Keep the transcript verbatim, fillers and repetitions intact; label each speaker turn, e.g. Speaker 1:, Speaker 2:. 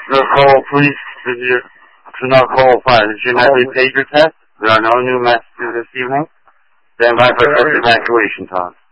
Speaker 1: No call, please. Did you do not qualify? Did you have a pager test? There are no new messages this evening. Stand by for first evacuation talk.